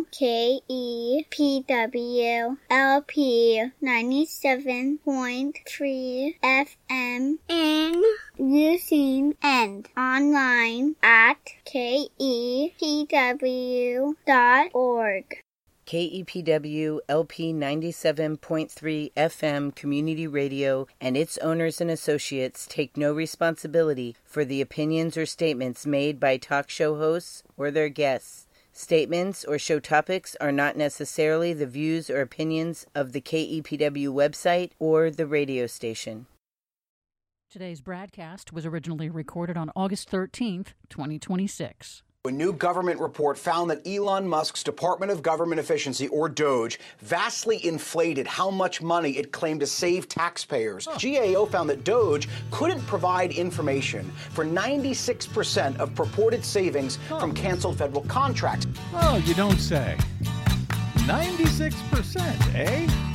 KEPW LP 97.3 FM and using and online at kepw.org. KEPW LP 97.3 FM Community Radio and its owners and associates take no responsibility for the opinions or statements made by talk show hosts or their guests. Statements or show topics are not necessarily the views or opinions of the KEPW website or the radio station. Today's broadcast was originally recorded on August 13th, 2026. A new government report found that Elon Musk's Department of Government Efficiency, or DOGE, vastly inflated how much money it claimed to save taxpayers. GAO found that DOGE couldn't provide information for 96% of purported savings from canceled federal contracts. Oh, you don't say. 96%, eh?